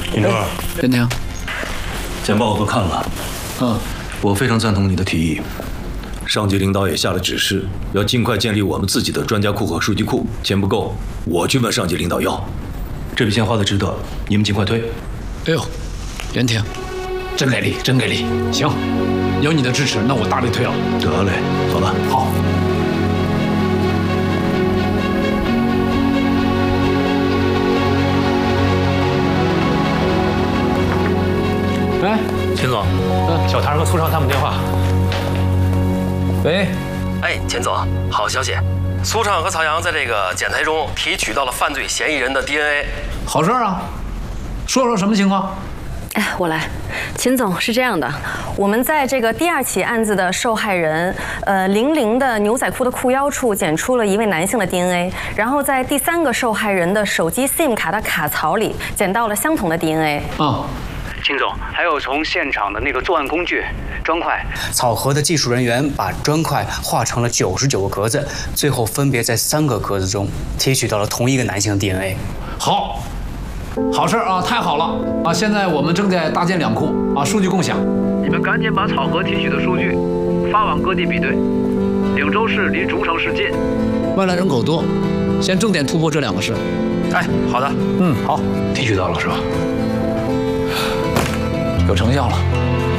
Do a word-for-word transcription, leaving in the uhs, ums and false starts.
林哥， 任婷， 简报我都看了， 嗯， 我非常赞同你的提议。上级领导也下了指示，要尽快建立我们自己的专家库和数据库。钱不够，我去问上级领导要。这笔钱花的值得，你们尽快推。 哎呦，任婷，真给力，真给力！行，有你的支持，那我大力推了。 得嘞，走了。 好。 哎， 秦总， 嗯， 小谭和苏畅他们电话。 喂， 哎，钱总，好消息，苏畅和曹阳在这个检材中提取到了犯罪嫌疑人的 D N A。 好事啊！说说什么情况？ 哎，我来。秦总，是这样的，我们在这个第二起案子的受害人，呃，零零的牛仔裤的裤腰处检出了一位男性的 D N A， 然后在第三个受害人的手机 SIM 卡的卡槽里捡到了相同的 D N A。 啊。 秦总，还有从现场的那个作案工具砖块， 草核的技术人员把砖块画成了九十九个格子，最后分别在三个格子中提取到了同一个男性的 D N A。 好，好事啊，太好了啊！现在我们正在搭建两库啊，数据共享。 你们赶紧把草核提取的数据发往各地比对。岭州市离竹城市近， 外来人口多，先重点突破这两个市。 哎，好的， 嗯，好， 提取到了是吧？ 有成效了。